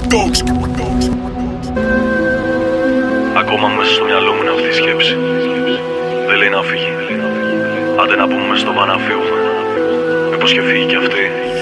Ακόμα μέσα στο μυαλό μου είναι αυτή η σκέψη. Δεν λέει να φύγει. Άντε να πούμε μέσα στο βανά φύγουμε. Μήπως και φύγει κι αυτή.